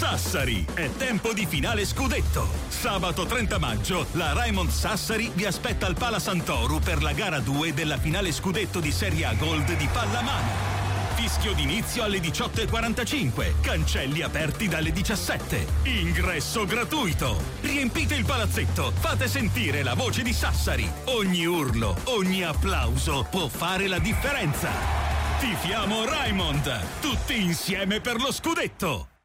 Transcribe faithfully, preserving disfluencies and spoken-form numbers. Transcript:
Sassari, è tempo di finale scudetto. Sabato trenta maggio la Raimond Sassari vi aspetta al Pala Sant'Oru per la gara due della finale scudetto di Serie A Gold di pallamano. Fischio d'inizio alle diciotto e quarantacinque, cancelli aperti dalle diciassette. Ingresso gratuito. Riempite il palazzetto, fate sentire la voce di Sassari. Ogni urlo, ogni applauso può fare la differenza. Tifiamo Raimond, tutti insieme per lo scudetto.